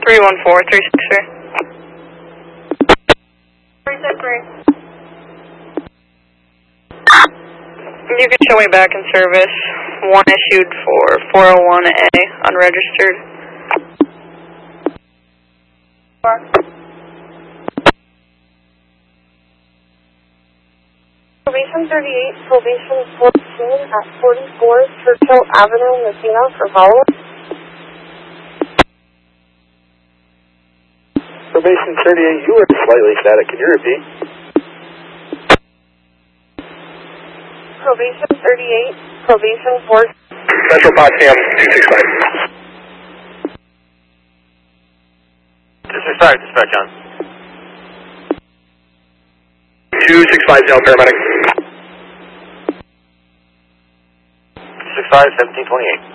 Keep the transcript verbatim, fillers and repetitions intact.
three one four, three six three. three six three. You can show me back in service. One issued for four oh one A, unregistered. Four. Probation thirty-eight, probation fourteen at forty-four Churchill Avenue, Messina for follow-up. Probation thirty-eight, you were slightly static. Can you repeat? Probation thirty-eight, probation four. Central Potsdam, two six five. two six five, dispatch on. two six five, zero, paramedic. two six five, seventeen twenty-eight.